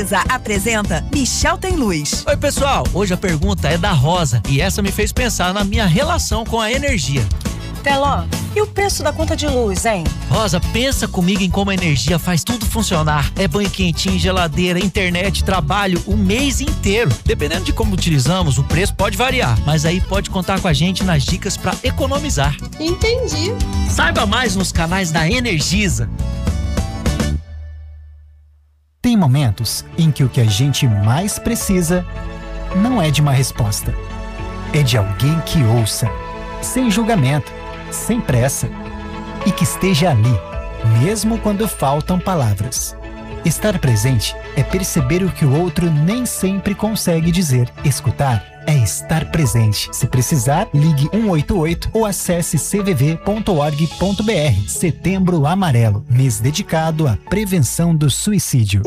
Apresenta Michel Tem Luz. Oi, pessoal, hoje a pergunta é da Rosa e essa me fez pensar na minha relação com a energia. Teló, e o preço da conta de luz, hein? Rosa, pensa comigo em como a energia faz tudo funcionar. É banho quentinho, geladeira, internet, trabalho, o mês inteiro. Dependendo de como utilizamos, o preço pode variar, mas aí pode contar com a gente nas dicas para economizar. Entendi. Saiba mais nos canais da Energisa. Tem momentos em que o que a gente mais precisa não é de uma resposta. É de alguém que ouça, sem julgamento, sem pressa, e que esteja ali, mesmo quando faltam palavras. Estar presente é perceber o que o outro nem sempre consegue dizer. Escutar é estar presente. Se precisar, ligue 188 ou acesse cvv.org.br. Setembro Amarelo, mês dedicado à prevenção do suicídio.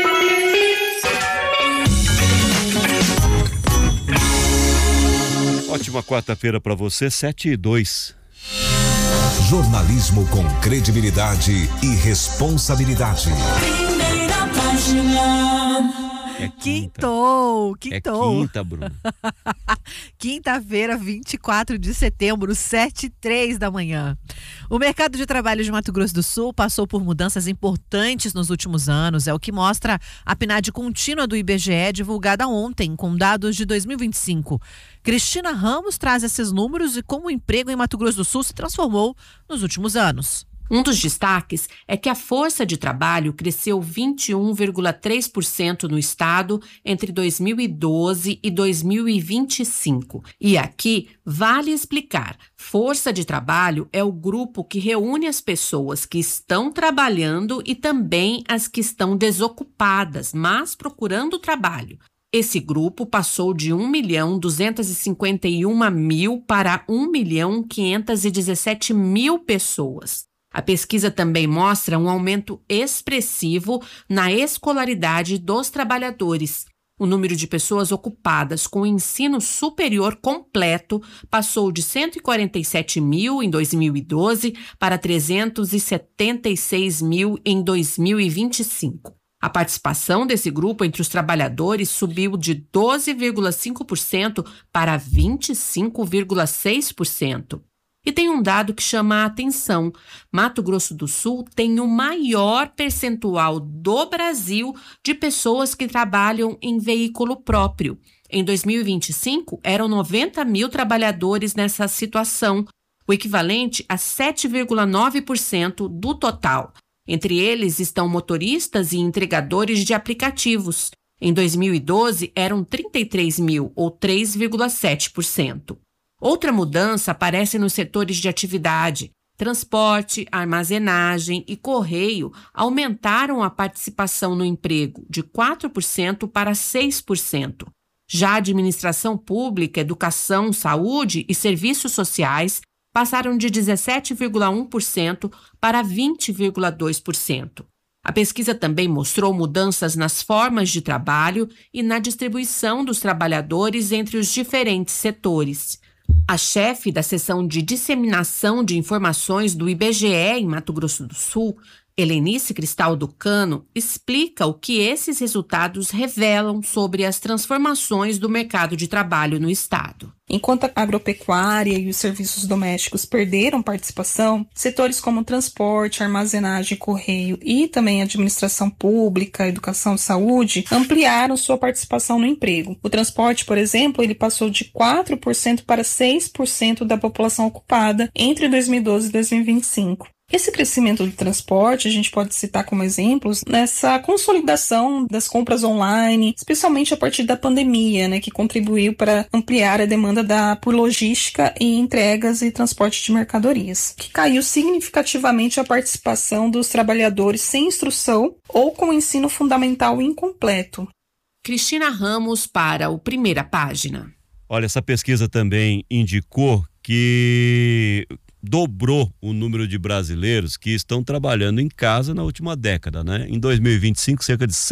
Ótima quarta-feira para você, 7:02. Jornalismo com credibilidade e responsabilidade. Primeira página. Quintou. É quinta, Bruno. Quinta-feira, 24 de setembro, 7h03 da manhã. O mercado de trabalho de Mato Grosso do Sul passou por mudanças importantes nos últimos anos. É o que mostra a PNAD contínua do IBGE, divulgada ontem, com dados de 2025. Cristina Ramos traz esses números e como o emprego em Mato Grosso do Sul se transformou nos últimos anos. Um dos destaques é que a força de trabalho cresceu 21,3% no estado entre 2012 e 2025. E aqui vale explicar, força de trabalho é o grupo que reúne as pessoas que estão trabalhando e também as que estão desocupadas, mas procurando trabalho. Esse grupo passou de 1.251.000 para 1.517.000 pessoas. A pesquisa também mostra um aumento expressivo na escolaridade dos trabalhadores. O número de pessoas ocupadas com ensino superior completo passou de 147.000 em 2012 para 376.000 em 2025. A participação desse grupo entre os trabalhadores subiu de 12,5% para 25,6%. E tem um dado que chama a atenção. Mato Grosso do Sul tem o maior percentual do Brasil de pessoas que trabalham em veículo próprio. Em 2025, eram 90.000 trabalhadores nessa situação, o equivalente a 7,9% do total. Entre eles estão motoristas e entregadores de aplicativos. Em 2012, eram 33.000, ou 3,7%. Outra mudança aparece nos setores de atividade. Transporte, armazenagem e correio aumentaram a participação no emprego de 4% para 6%. Já a administração pública, educação, saúde e serviços sociais passaram de 17,1% para 20,2%. A pesquisa também mostrou mudanças nas formas de trabalho e na distribuição dos trabalhadores entre os diferentes setores. A chefe da seção de disseminação de informações do IBGE em Mato Grosso do Sul, Helenice Cristaldo Cano, explica o que esses resultados revelam sobre as transformações do mercado de trabalho no estado. Enquanto a agropecuária e os serviços domésticos perderam participação, setores como transporte, armazenagem, correio e também administração pública, educação e saúde ampliaram sua participação no emprego. O transporte, por exemplo, ele passou de 4% para 6% da população ocupada entre 2012 e 2025. Esse crescimento do transporte, a gente pode citar como exemplos nessa consolidação das compras online, especialmente a partir da pandemia, que contribuiu para ampliar a demanda por logística e entregas e transporte de mercadorias, que caiu significativamente a participação dos trabalhadores sem instrução ou com ensino fundamental incompleto. Cristina Ramos para o Primeira Página. Olha, essa pesquisa também indicou que dobrou o número de brasileiros que estão trabalhando em casa na última década, né? Em 2025, cerca de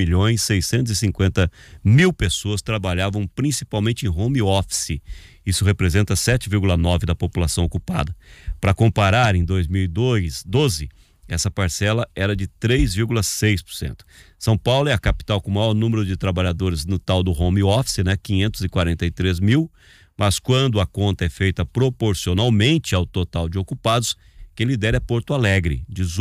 6.650.000 pessoas trabalhavam principalmente em home office. Isso representa 7,9% da população ocupada. Para comparar, em 2012, essa parcela era de 3,6%. São Paulo é a capital com o maior número de trabalhadores no tal do home office, né? 543 mil, mas quando a conta é feita proporcionalmente ao total de ocupados, quem lidera é Porto Alegre.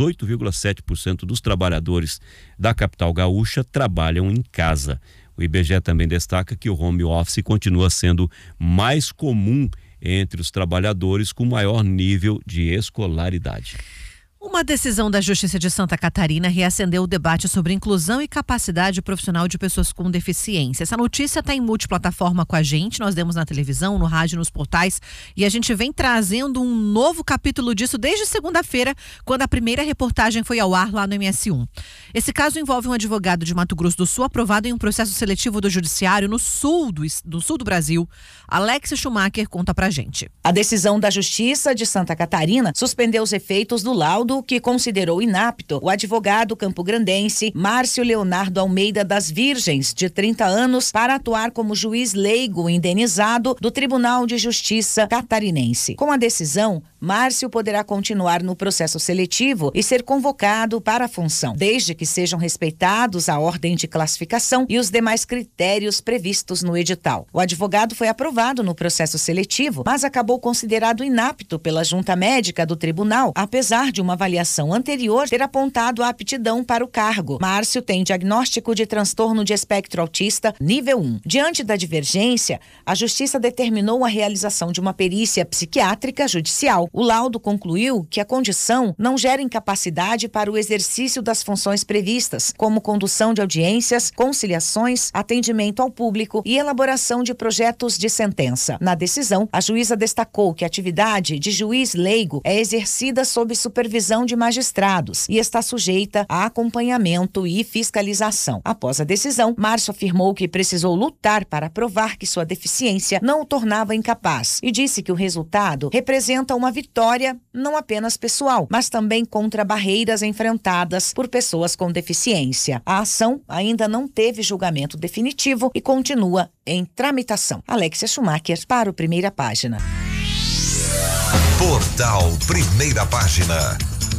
18,7% dos trabalhadores da capital gaúcha trabalham em casa. O IBGE também destaca que o home office continua sendo mais comum entre os trabalhadores com maior nível de escolaridade. Uma decisão da Justiça de Santa Catarina reacendeu o debate sobre inclusão e capacidade profissional de pessoas com deficiência. Essa notícia está em multiplataforma com a gente, nós demos na televisão, no rádio, nos portais, e a gente vem trazendo um novo capítulo disso desde segunda-feira, quando a primeira reportagem foi ao ar lá no MS1. Esse caso envolve um advogado de Mato Grosso do Sul aprovado em um processo seletivo do Judiciário no sul do Brasil. Alex Schumacher conta pra gente. A decisão da Justiça de Santa Catarina suspendeu os efeitos do laudo que considerou inapto o advogado campograndense Márcio Leonardo Almeida das Virgens, de 30 anos, para atuar como juiz leigo indenizado do Tribunal de Justiça catarinense. Com a decisão, Márcio poderá continuar no processo seletivo e ser convocado para a função, desde que sejam respeitados a ordem de classificação e os demais critérios previstos no edital. O advogado foi aprovado no processo seletivo, mas acabou considerado inapto pela junta médica do tribunal, apesar de uma avaliação anterior ter apontado a aptidão para o cargo. Márcio tem diagnóstico de transtorno de espectro autista nível 1. Diante da divergência, a Justiça determinou a realização de uma perícia psiquiátrica judicial. O laudo concluiu que a condição não gera incapacidade para o exercício das funções previstas, como condução de audiências, conciliações, atendimento ao público e elaboração de projetos de sentença. Na decisão, a juíza destacou que a atividade de juiz leigo é exercida sob supervisão de magistrados e está sujeita a acompanhamento e fiscalização. Após a decisão, Márcio afirmou que precisou lutar para provar que sua deficiência não o tornava incapaz e disse que o resultado representa uma vitória não apenas pessoal, mas também contra barreiras enfrentadas por pessoas com deficiência. A ação ainda não teve julgamento definitivo e continua em tramitação. Alexia Schumacher para o Primeira Página. Portal Primeira Página.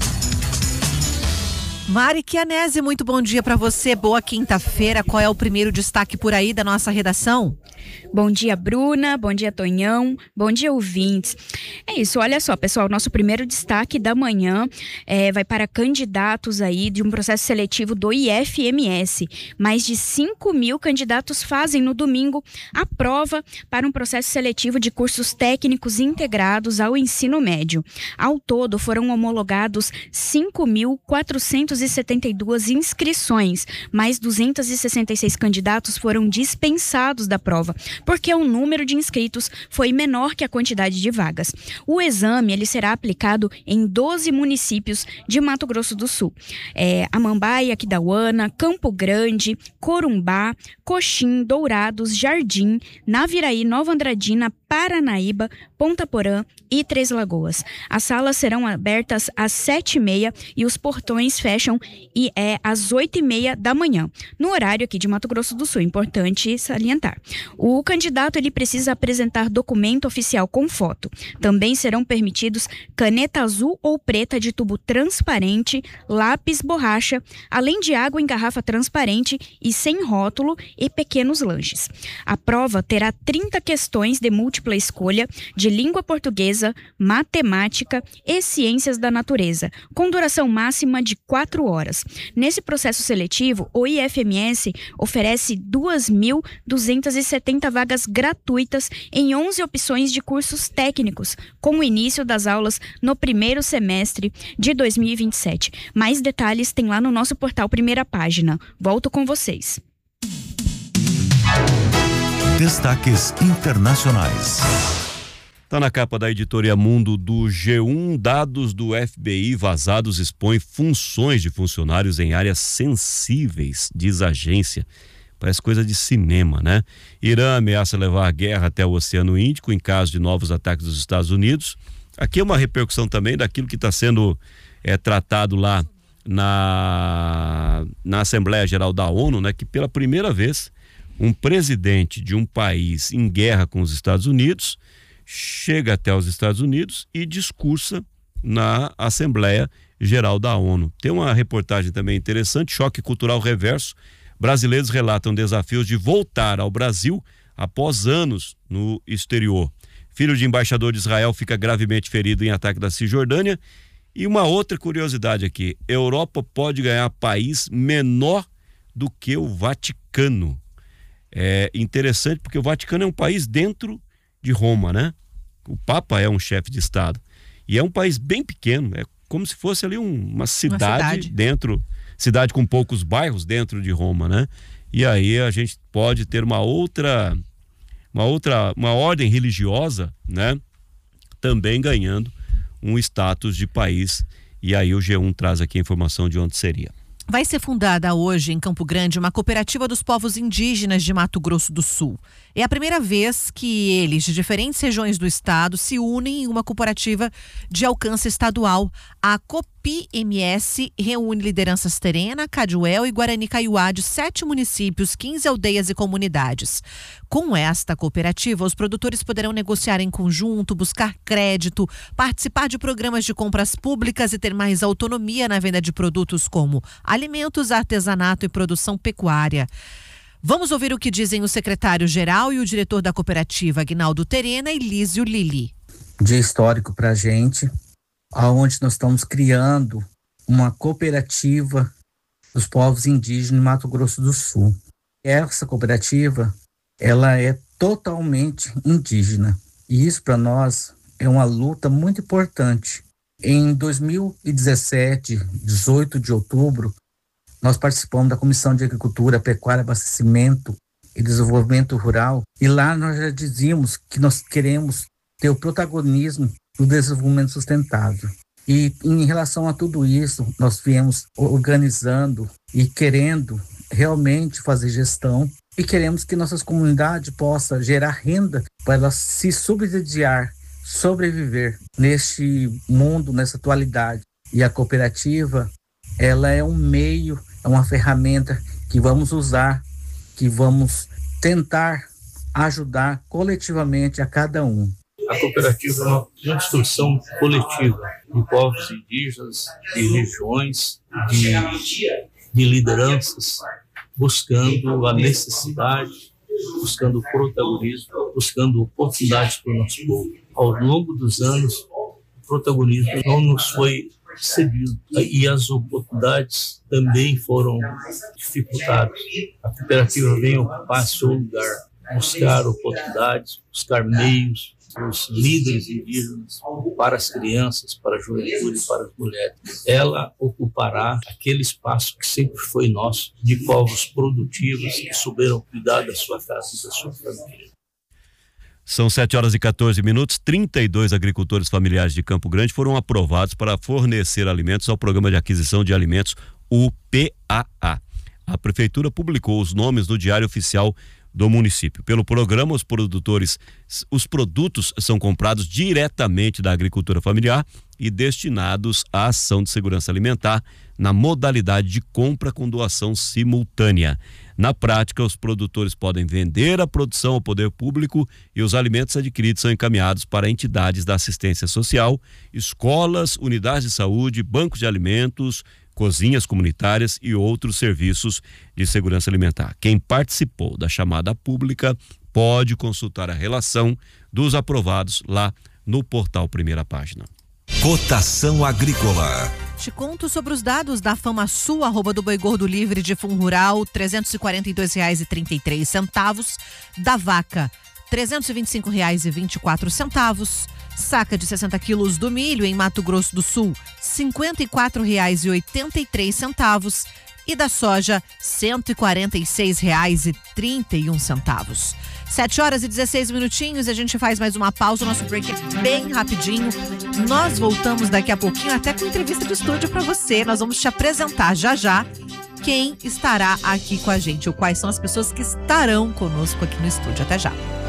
Mari Chianese, muito bom dia para você, boa quinta-feira. Qual é o primeiro destaque por aí da nossa redação? Bom dia, Bruna, bom dia, Tonhão, bom dia, ouvintes. É isso, olha só, pessoal, nosso primeiro destaque da manhã vai para candidatos aí de um processo seletivo do IFMS. Mais de 5 mil candidatos fazem no domingo a prova para um processo seletivo de cursos técnicos integrados ao ensino médio. Ao todo, foram homologados 5.472 inscrições, mais 266 candidatos foram dispensados da prova, porque o número de inscritos foi menor que a quantidade de vagas. O exame ele será aplicado em 12 municípios de Mato Grosso do Sul. Amambaia, Aquidauana, Campo Grande, Corumbá, Coxim, Dourados, Jardim, Naviraí, Nova Andradina, Paranaíba, Ponta Porã e Três Lagoas. As salas serão abertas às 7h30 e os portões fecham às 8h30 da manhã, no horário aqui de Mato Grosso do Sul, importante salientar. O candidato ele precisa apresentar documento oficial com foto. Também serão permitidos caneta azul ou preta de tubo transparente, lápis, borracha, além de água em garrafa transparente e sem rótulo e pequenos lanches. A prova terá 30 questões de múltipla escolha de língua portuguesa, matemática e ciências da natureza, com duração máxima de 4 horas. Nesse processo seletivo, o IFMS oferece 2.270 vagas gratuitas em 11 opções de cursos técnicos, com o início das aulas no primeiro semestre de 2027. Mais detalhes tem lá no nosso portal Primeira Página. Volto com vocês. Destaques internacionais. Está na capa da editoria Mundo do G1, dados do FBI vazados expõem funções de funcionários em áreas sensíveis, diz a agência. Parece coisa de cinema, né? Irã ameaça levar a guerra até o Oceano Índico em caso de novos ataques dos Estados Unidos. Aqui é uma repercussão também daquilo que está sendo tratado lá na Assembleia Geral da ONU, né? Que pela primeira vez um presidente de um país em guerra com os Estados Unidos chega até os Estados Unidos e discursa na Assembleia Geral da ONU. Tem uma reportagem também interessante, choque cultural reverso. Brasileiros relatam desafios de voltar ao Brasil após anos no exterior. Filho de embaixador de Israel fica gravemente ferido em ataque da Cisjordânia. E uma outra curiosidade aqui, Europa pode ganhar país menor do que o Vaticano. É interessante porque o Vaticano é um país dentro de Roma, né? O Papa é um chefe de Estado. E é um país bem pequeno, é como se fosse ali uma cidade dentro, cidade com poucos bairros dentro de Roma, né? E aí a gente pode ter uma ordem religiosa, né? Também ganhando um status de país. E aí o G1 traz aqui a informação de onde seria. Vai ser fundada hoje em Campo Grande uma cooperativa dos povos indígenas de Mato Grosso do Sul. É a primeira vez que eles, de diferentes regiões do estado, se unem em uma cooperativa de alcance estadual. A COPI-MS reúne lideranças Terena, Caduel e Guarani Kaiowá de 7 municípios, 15 aldeias e comunidades. Com esta cooperativa, os produtores poderão negociar em conjunto, buscar crédito, participar de programas de compras públicas e ter mais autonomia na venda de produtos como alimentos, artesanato e produção pecuária. Vamos ouvir o que dizem o secretário-geral e o diretor da cooperativa, Aguinaldo Terena e Lísio Lili. Dia histórico para a gente, onde nós estamos criando uma cooperativa dos povos indígenas de Mato Grosso do Sul. Essa cooperativa, ela é totalmente indígena. E isso para nós é uma luta muito importante. Em 2017, 18 de outubro, nós participamos da Comissão de Agricultura, Pecuária, Abastecimento e Desenvolvimento Rural, e lá nós já dizíamos que nós queremos ter o protagonismo do desenvolvimento sustentável. E em relação a tudo isso, nós viemos organizando e querendo realmente fazer gestão, e queremos que nossas comunidades possam gerar renda para elas se subsidiar, sobreviver neste mundo, nessa atualidade. E a cooperativa, ela é um meio, é uma ferramenta que vamos usar, que vamos tentar ajudar coletivamente a cada um. A cooperativa é uma construção coletiva de povos indígenas, de regiões, de lideranças, buscando a necessidade, buscando o protagonismo, buscando oportunidades para o nosso povo. Ao longo dos anos, o protagonismo não nos foi cedido e as oportunidades também foram dificultadas. A cooperativa vem ocupar seu lugar, buscar oportunidades, buscar meios para os líderes indígenas, para as crianças, para a juventude, para as mulheres. Ela ocupará aquele espaço que sempre foi nosso, de povos produtivos que souberam cuidar da sua casa e da sua família. São 7h14, 32 agricultores familiares de Campo Grande foram aprovados para fornecer alimentos ao Programa de Aquisição de Alimentos, o PAA. A Prefeitura publicou os nomes no Diário Oficial do município. Pelo programa, os produtos são comprados diretamente da agricultura familiar e destinados à ação de segurança alimentar na modalidade de compra com doação simultânea. Na prática, os produtores podem vender a produção ao poder público e os alimentos adquiridos são encaminhados para entidades da assistência social, escolas, unidades de saúde, bancos de alimentos, cozinhas comunitárias e outros serviços de segurança alimentar. Quem participou da chamada pública pode consultar a relação dos aprovados lá no portal Primeira Página. Cotação agrícola. Te conto sobre os dados da FamaSul, arroba do Boi Gordo Livre de Fundo Rural, R$ 342,33. Da vaca, R$ 325,24. Saca de 60 quilos do milho em Mato Grosso do Sul, R$ 54,83. E da soja, R$ 146,31. 7h16, a gente faz mais uma pausa, o nosso break é bem rapidinho. Nós voltamos daqui a pouquinho, até com entrevista de estúdio para você. Nós vamos te apresentar já quem estará aqui com a gente, ou quais são as pessoas que estarão conosco aqui no estúdio. Até já.